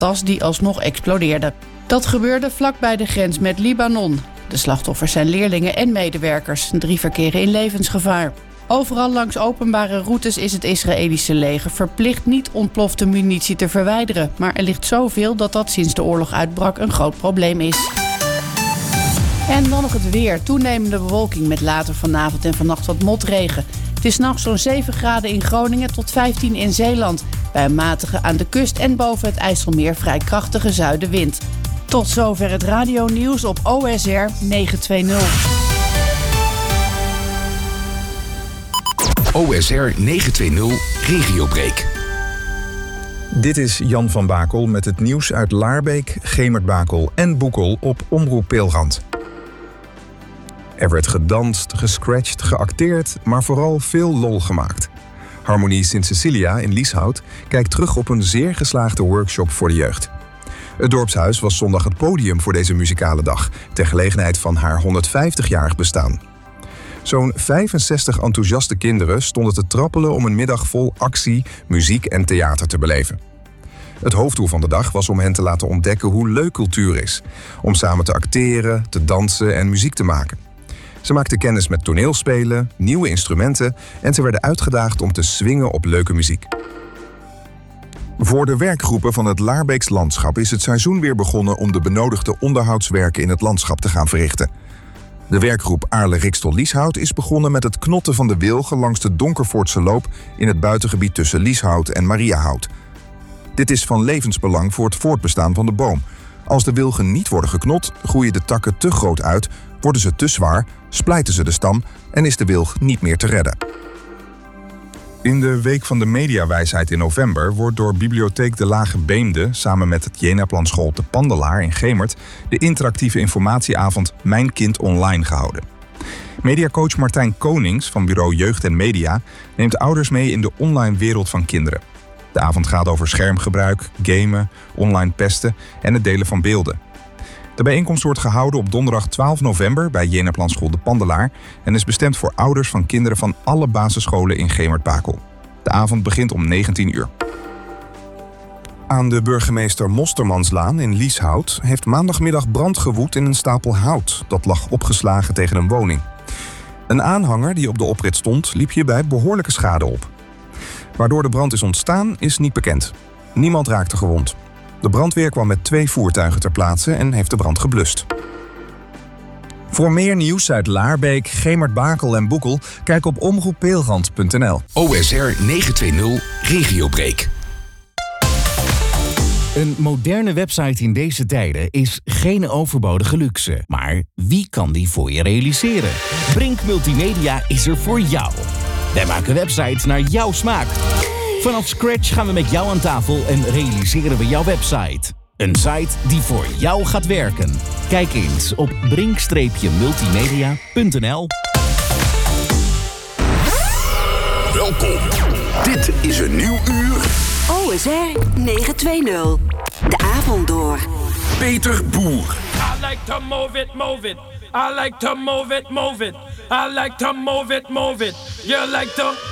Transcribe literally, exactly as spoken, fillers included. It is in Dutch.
tas die alsnog explodeerde. Dat gebeurde vlakbij de grens met Libanon. De slachtoffers zijn leerlingen en medewerkers. Drie verkeren in levensgevaar. Overal langs openbare routes is het Israëlische leger verplicht niet ontplofte munitie te verwijderen. Maar er ligt zoveel dat dat sinds de oorlog uitbrak een groot probleem is. En dan nog het weer. Toenemende bewolking met later vanavond en vannacht wat motregen. Het is 's nachts zo'n zeven graden in Groningen tot vijftien in Zeeland. Bij een matige aan de kust en boven het IJsselmeer vrij krachtige zuidenwind. Tot zover het radionieuws op O S R negenhonderdtwintig. O S R negenhonderdtwintig Regiobreak. Dit is Jan van Bakel met het nieuws uit Laarbeek, Gemert-Bakel en Boekel op Omroep Peelrand. Er werd gedanst, gescratcht, geacteerd, maar vooral veel lol gemaakt. Harmonie Sint Cecilia in Lieshout kijkt terug op een zeer geslaagde workshop voor de jeugd. Het dorpshuis was zondag het podium voor deze muzikale dag, ter gelegenheid van haar honderdvijftigjarig bestaan. Zo'n vijfenzestig enthousiaste kinderen stonden te trappelen om een middag vol actie, muziek en theater te beleven. Het hoofddoel van de dag was om hen te laten ontdekken hoe leuk cultuur is. Om samen te acteren, te dansen en muziek te maken. Ze maakten kennis met toneelspelen, nieuwe instrumenten en ze werden uitgedaagd om te swingen op leuke muziek. Voor de werkgroepen van het Laarbeeks landschap is het seizoen weer begonnen om de benodigde onderhoudswerken in het landschap te gaan verrichten. De werkgroep Aarle-Rixtel-Lieshout is begonnen met het knotten van de wilgen langs de Donkervoortse loop in het buitengebied tussen Lieshout en Mariahout. Dit is van levensbelang voor het voortbestaan van de boom. Als de wilgen niet worden geknot, groeien de takken te groot uit, worden ze te zwaar, splijten ze de stam en is de wilg niet meer te redden. In de Week van de Mediawijsheid in november wordt door Bibliotheek de Lage Beemde samen met het Jenaplanschool te Pandelaar in Gemert de interactieve informatieavond Mijn Kind Online gehouden. Mediacoach Martijn Konings van bureau Jeugd en Media neemt ouders mee in de online wereld van kinderen. De avond gaat over schermgebruik, gamen, online pesten en het delen van beelden. De bijeenkomst wordt gehouden op donderdag twaalf november bij Jenaplanschool de Pandelaar en is bestemd voor ouders van kinderen van alle basisscholen in Gemert-Bakel. De avond begint om negentien uur. Aan de burgemeester Mostermanslaan in Lieshout heeft maandagmiddag brand gewoed in een stapel hout dat lag opgeslagen tegen een woning. Een aanhanger die op de oprit stond liep hierbij behoorlijke schade op. Waardoor de brand is ontstaan is niet bekend. Niemand raakte gewond. De brandweer kwam met twee voertuigen ter plaatse en heeft de brand geblust. Voor meer nieuws uit Laarbeek, Gemert-Bakel en Boekel, kijk op omroep peelrand punt n l. O S R negenhonderdtwintig Regiobreak. Een moderne website in deze tijden is geen overbodige luxe. Maar wie kan die voor je realiseren? Brink Multimedia is er voor jou. Wij maken websites naar jouw smaak. Vanaf scratch gaan we met jou aan tafel en realiseren we jouw website. Een site die voor jou gaat werken. Kijk eens op brink multimedia punt n l. Welkom. Dit is een nieuw uur. O S R negenhonderdtwintig. De avond door. Peter Boer. I like to move it, move it. I like to move it, move it. I like to move it, move it. You like to